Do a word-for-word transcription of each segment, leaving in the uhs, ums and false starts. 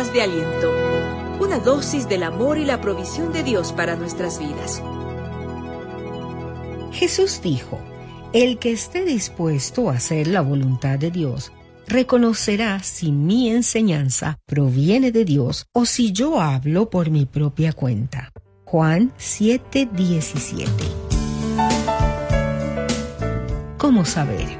Palabras de aliento. Una dosis del amor y la provisión de Dios para nuestras vidas. Jesús dijo: el que esté dispuesto a hacer la voluntad de Dios, reconocerá si mi enseñanza proviene de Dios o si yo hablo por mi propia cuenta. Juan siete diecisiete. ¿Cómo saber?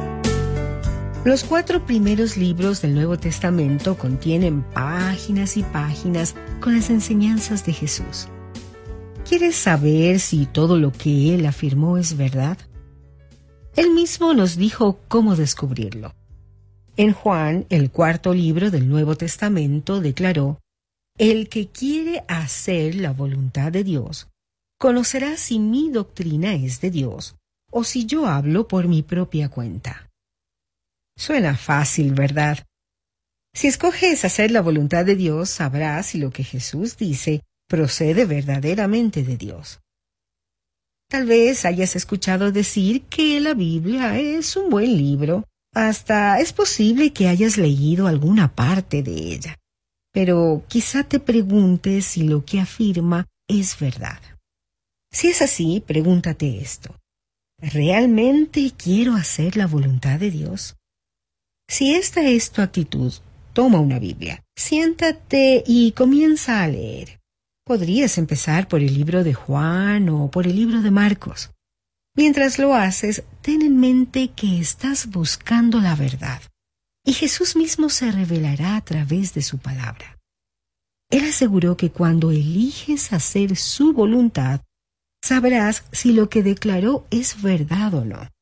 Los cuatro primeros libros del Nuevo Testamento contienen páginas y páginas con las enseñanzas de Jesús. ¿Quieres saber si todo lo que Él afirmó es verdad? Él mismo nos dijo cómo descubrirlo. En Juan, el cuarto libro del Nuevo Testamento, declaró: el que quiere hacer la voluntad de Dios, conocerá si mi doctrina es de Dios o si yo hablo por mi propia cuenta. Suena fácil, ¿verdad? Si escoges hacer la voluntad de Dios, sabrás si lo que Jesús dice procede verdaderamente de Dios. Tal vez hayas escuchado decir que la Biblia es un buen libro. Hasta es posible que hayas leído alguna parte de ella. Pero quizá te preguntes si lo que afirma es verdad. Si es así, pregúntate esto: ¿realmente quiero hacer la voluntad de Dios? Si esta es tu actitud, toma una Biblia, siéntate y comienza a leer. Podrías empezar por el libro de Juan o por el libro de Marcos. Mientras lo haces, ten en mente que estás buscando la verdad, y Jesús mismo se revelará a través de su palabra. Él aseguró que cuando eliges hacer su voluntad, sabrás si lo que declaró es verdad o no.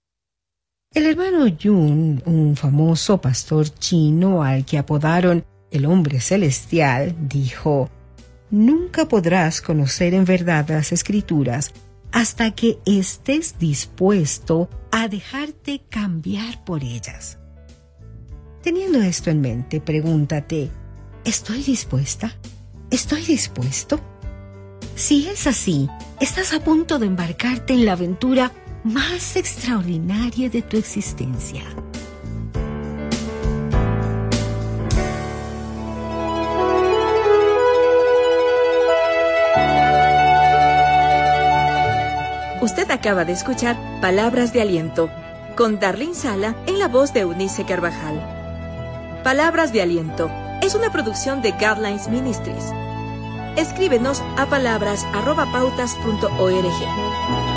El hermano Yun, un famoso pastor chino al que apodaron el hombre celestial, dijo: nunca podrás conocer en verdad las Escrituras hasta que estés dispuesto a dejarte cambiar por ellas. Teniendo esto en mente, pregúntate: ¿estoy dispuesta? ¿Estoy dispuesto? Si es así, estás a punto de embarcarte en la aventura más extraordinaria de tu existencia. Usted acaba de escuchar Palabras de Aliento, con Darlene Sala en la voz de Eunice Carvajal. Palabras de Aliento es una producción de Guidelines Ministries. Escríbenos a palabras arroba pautas punto org.